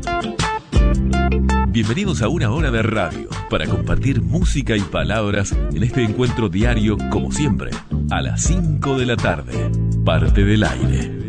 Bienvenidos a una hora de radio para compartir música y palabras en este encuentro diario, como siempre, a las 5 de la tarde. Parte del aire.